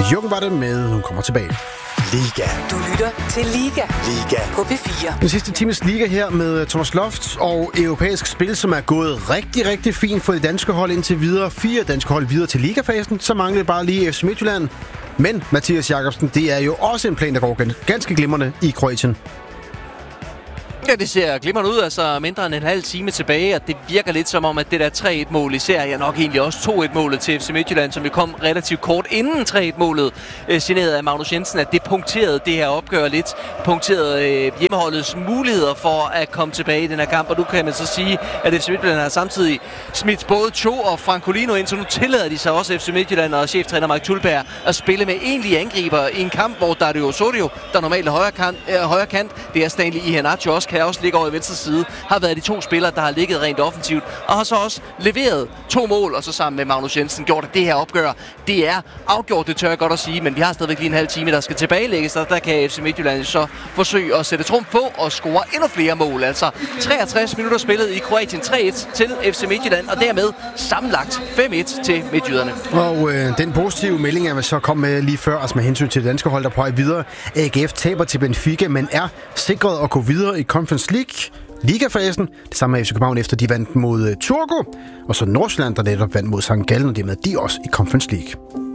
Jung var det med, hun kommer tilbage. Liga. Du lytter til Liga. Liga. På P4. Den sidste times Liga her med Thomas Loft og europæisk spil, som er gået rigtig, rigtig fint for de danske hold indtil videre. 4 danske hold videre til ligafasen, så mangler bare lige FC Midtjylland. Men Mathias Jakobsen, det er jo også en plan, der går ganske glimrende i Kroatien. Ja, det ser glimrende ud, altså mindre end en halv time tilbage, og det virker lidt som om, at det der 3-1-mål i serien, nok egentlig også 2-1-målet til FC Midtjylland, som jo kom relativt kort inden 3-1-målet, signeret af Magnus Jensen, at det punkterede det her opgør lidt, punkterede hjemmeholdets muligheder for at komme tilbage i den her kamp, og nu kan man så sige, at FC Midtjylland har samtidig smidt både Cho og Francolino ind, så nu tillader de sig også FC Midtjylland og cheftræner Mark Tulberg at spille med egentlige angriber i en kamp, hvor Dario Osorio, der normalt er højre kant, det er Stanley Iheanacho også, kan også ligge over i venstre side, har været de 2 spillere, der har ligget rent offensivt, og har så også leveret 2 mål, og så sammen med Magnus Jensen gjort, at det her opgør, det er afgjort, det tør jeg godt at sige, men vi har stadigvæk lige en halv time, der skal tilbagelægges, og der kan FC Midtjylland så forsøge at sætte trumf på og score endnu flere mål. Altså 63 minutter spillet i Kroatien, 3-1 til FC Midtjylland, og dermed sammenlagt 5-1 til midtjyderne. Og den positive melding er, at så kom med lige før, altså med hensyn til det danske hold, der på vej videre. AGF taber til Benfica, men er sikret at gå videre i Conference League. Ligafasen. Det samme med FC København, efter de vandt mod Turku. Og så Nordsjælland, der netop vandt mod St. Gallen, og det med de også i Conference League.